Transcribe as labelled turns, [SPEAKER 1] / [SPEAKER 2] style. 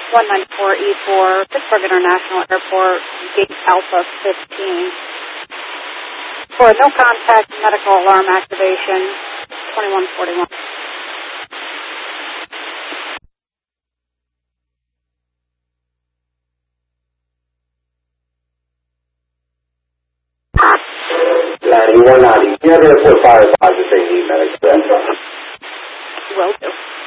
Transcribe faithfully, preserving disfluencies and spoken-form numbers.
[SPEAKER 1] one nine four E four, Pittsburgh International Airport, gate Alpha fifteen. For no contact medical alarm activation, twenty-one forty-one.
[SPEAKER 2] ninety-one ninety. You have airport fire advisors they need medical.
[SPEAKER 1] Will do.